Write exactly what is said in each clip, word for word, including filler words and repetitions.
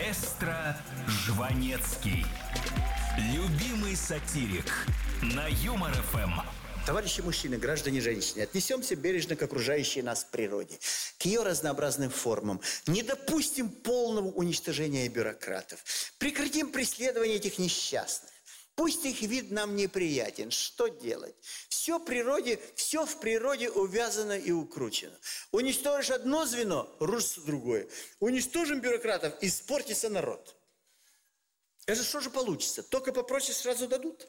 Маэстро Жванецкий. Любимый сатирик на Юмор ФМ. Товарищи мужчины, граждане женщины, отнесемся бережно к окружающей нас природе, к ее разнообразным формам. Не допустим полного уничтожения бюрократов. Прекратим преследование этих несчастных. Пусть их вид нам неприятен. Что делать? Все, природе, все в природе увязано и укручено. Уничтожишь одно звено, рушится другое. Уничтожим бюрократов, испортится народ. Это что же получится? Только попросишь, сразу дадут?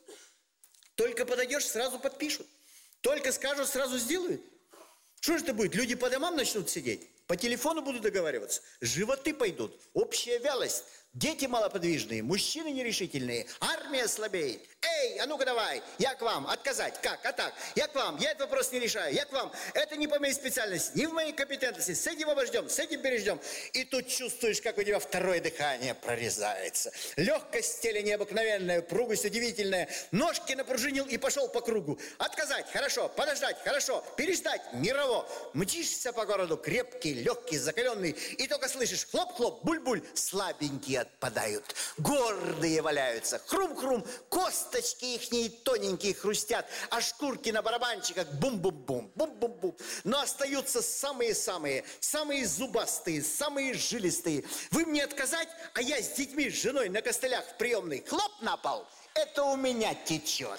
Только подойдешь, сразу подпишут? Только скажут, сразу сделают? Что же это будет? Люди по домам начнут сидеть? По телефону будут договариваться? Животы пойдут, общая вялость, дети малоподвижные, мужчины нерешительные, армия слабеет. Эй, а ну-ка давай, я к вам, отказать, как, а так, я к вам, я этот вопрос не решаю, я к вам, это не по моей специальности, не в моей компетентности, с этим обождем, с этим переждем. И тут чувствуешь, как у тебя второе дыхание прорезается. Легкость в теле необыкновенная, упругость удивительная, ножки напружинил и пошел по кругу. Отказать, хорошо, подождать, хорошо, переждать, мирово. Мчишься по городу, крепкий, легкий, закаленный, и только слышишь хлоп-хлоп, буль-буль, слабенькие отпадают, гордые валяются, хрум-хрум, косточки ихние тоненькие хрустят, а шкурки на барабанчиках бум-бум-бум, бум-бум-бум. Но остаются самые-самые, самые зубастые, самые жилистые. Вы мне отказать, а я с детьми, с женой на костылях в приемной, хлоп на пол. Это у меня течет.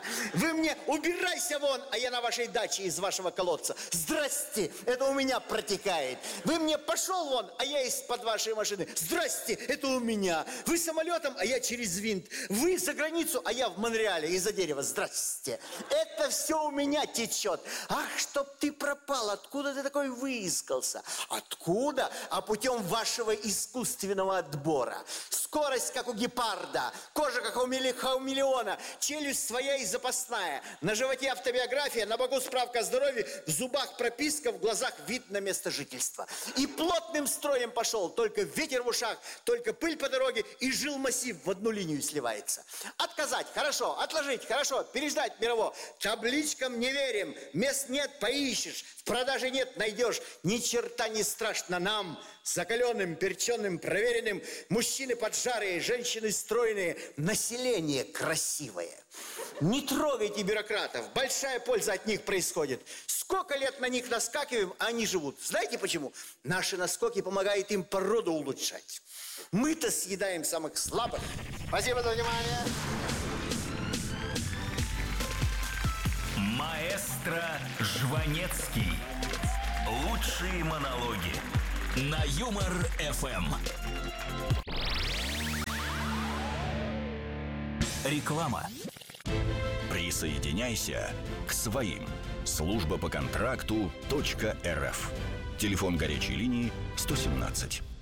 Вы мне убирайся вон, а я на вашей даче из вашего колодца. Здрасте, это у меня протекает. Вы мне пошел вон, а я из-под вашей машины. Здрасте, это у меня. Вы самолетом, а я через винт. Вы за границу, а я в Монреале из-за дерева. Здрасте. Это все у меня течет. Ах, чтоб ты пропал, откуда ты такой выискался? Откуда? А путем вашего искусственного отбора. Скорость, как у гепарда, кожа, как у миллиона, челюсть своя и запасная, на животе автобиография, на боку справка о здоровье, в зубах прописка, в глазах вид на место жительства. И плотным строем пошел, только ветер в ушах, только пыль по дороге, и жилмассив в одну линию сливается. Отказать, хорошо, отложить, хорошо, переждать мирово. Табличкам не верим, мест нет, поищешь, в продаже нет, найдешь. Ни черта не страшно нам, закаленным, перченым, проверенным, мужчины поджарые, женщины стройные, население красивое. Не трогайте бюрократов, большая польза от них происходит. Сколько лет на них наскакиваем, а они живут. Знаете почему? Наши наскоки помогают им породу улучшать. Мы-то съедаем самых слабых. Спасибо за внимание. Маэстро Жванецкий. Лучшие монологи на Юмор ФМ. Реклама. Присоединяйся к своим. Служба по контракту .рф. Телефон горячей линии сто семнадцать.